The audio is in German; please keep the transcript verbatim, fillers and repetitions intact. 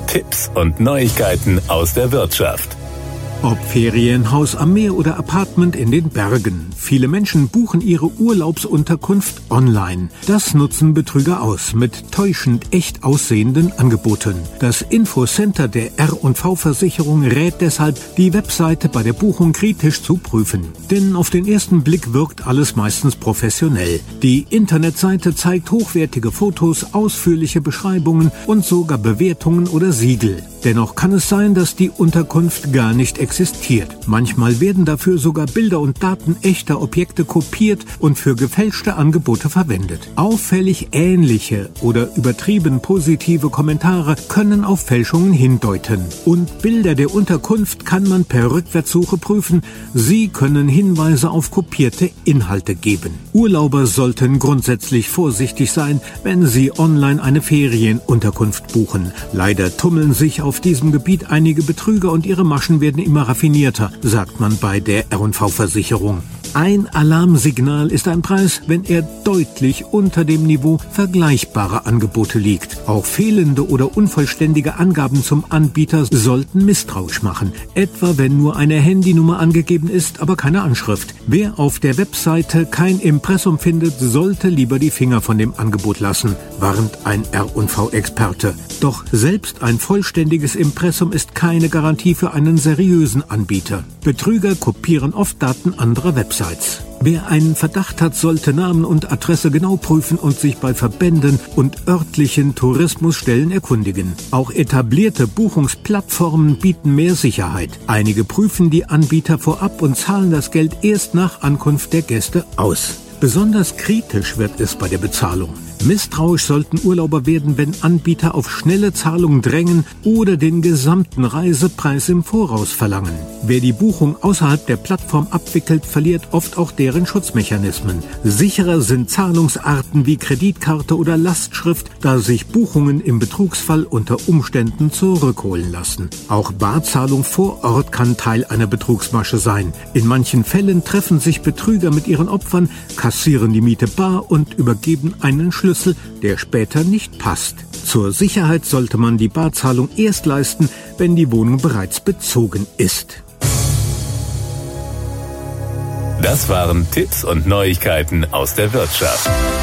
Tipps und Neuigkeiten aus der Wirtschaft. Ob Ferienhaus am Meer oder Apartment in den Bergen. Viele Menschen buchen ihre Urlaubsunterkunft online. Das nutzen Betrüger aus mit täuschend echt aussehenden Angeboten. Das Infocenter der R und V-Versicherung rät deshalb, die Webseite bei der Buchung kritisch zu prüfen. Denn auf den ersten Blick wirkt alles meistens professionell. Die Internetseite zeigt hochwertige Fotos, ausführliche Beschreibungen und sogar Bewertungen oder Siegel. Dennoch kann es sein, dass die Unterkunft gar nicht existiert. Manchmal werden dafür sogar Bilder und Daten echter Objekte kopiert und für gefälschte Angebote verwendet. Auffällig ähnliche oder übertrieben positive Kommentare können auf Fälschungen hindeuten. Und Bilder der Unterkunft kann man per Rückwärtssuche prüfen. Sie können Hinweise auf kopierte Inhalte geben. Urlauber sollten grundsätzlich vorsichtig sein, wenn sie online eine Ferienunterkunft buchen. Leider tummeln sich auf diesem Gebiet einige Betrüger und ihre Maschen werden immer raffinierter, sagt man bei der R und V-Versicherung. Ein Alarmsignal ist ein Preis, wenn er deutlich unter dem Niveau vergleichbarer Angebote liegt. Auch fehlende oder unvollständige Angaben zum Anbieter sollten misstrauisch machen. Etwa wenn nur eine Handynummer angegeben ist, aber keine Anschrift. Wer auf der Webseite kein Impressum findet, sollte lieber die Finger von dem Angebot lassen, warnt ein R und V-Experte. Doch selbst ein vollständiges Impressum ist keine Garantie für einen seriösen Anbieter. Betrüger kopieren oft Daten anderer Websites. Wer einen Verdacht hat, sollte Namen und Adresse genau prüfen und sich bei Verbänden und örtlichen Tourismusstellen erkundigen. Auch etablierte Buchungsplattformen bieten mehr Sicherheit. Einige prüfen die Anbieter vorab und zahlen das Geld erst nach Ankunft der Gäste aus. Besonders kritisch wird es bei der Bezahlung. Misstrauisch sollten Urlauber werden, wenn Anbieter auf schnelle Zahlungen drängen oder den gesamten Reisepreis im Voraus verlangen. Wer die Buchung außerhalb der Plattform abwickelt, verliert oft auch deren Schutzmechanismen. Sicherer sind Zahlungsarten wie Kreditkarte oder Lastschrift, da sich Buchungen im Betrugsfall unter Umständen zurückholen lassen. Auch Barzahlung vor Ort kann Teil einer Betrugsmasche sein. In manchen Fällen treffen sich Betrüger mit ihren Opfern, kassieren die Miete bar und übergeben einen Schlüssel, der später nicht passt. Zur Sicherheit sollte man die Barzahlung erst leisten, wenn die Wohnung bereits bezogen ist. Das waren Tipps und Neuigkeiten aus der Wirtschaft.